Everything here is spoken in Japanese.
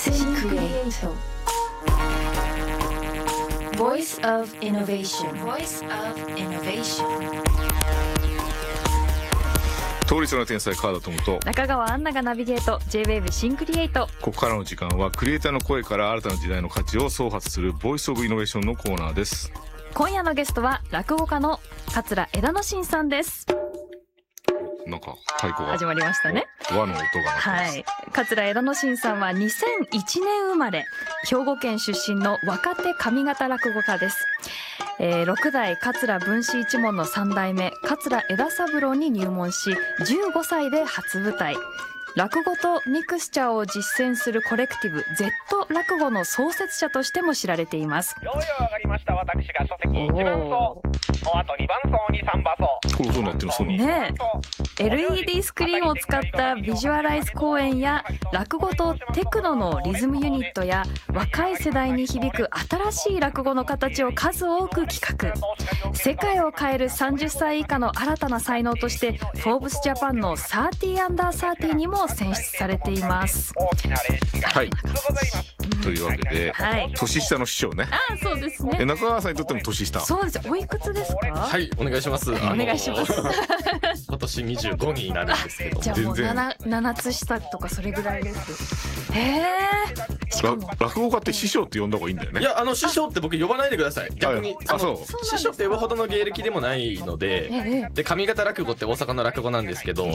Syncreate Voice of Innovation Voice of Innovation 倒立の天才川田智と中川アンナがナビゲート J-WAVE シンクリエイト。 ここからの時間はクリエイターの声から新たな時代の価値を創発するボイスオブイノベーションのコーナーです。 今夜のゲストは落語家の桂枝野真さんです。 なんか太鼓が始まりましたね。 和の音が鳴ってます、 はい、桂枝野真さんは2001年生まれ、兵庫県出身の若手上方落語家です。6代桂文枝一門の3代目桂枝三郎に入門し、15歳で初舞台。落語とミクスチャーを実践するコレクティブ Z 落語の創設者としても知られています。 ようよう上がりました。私が書籍1番層、おあと2番層に3番層。 これ音になってるそうねえ、LED スクリーンを使ったビジュアライズ公演や落語とテクノのリズムユニットや若い世代に響く新しい落語の形を数多く企画。世界を変える30歳以下の新たな才能としてフォーブスジャパンの30アンダー30にも選出されています。 はい、というわけで、 はい、 年下の師匠ね。 あ、そうですね。 中川さんにとっても年下。 そうです。おいくつですか？ はい、お願いします。 お願いします。 今年25になるんですけど、 じゃあもう 7つ下とかそれぐらいです。 落語家って師匠って呼んだ方がいいんだよね。 いや、師匠って僕呼ばないでください。逆に、 そう師匠って呼ぶほどの芸歴でもないので、で上方落語って大阪の落語なんですけど、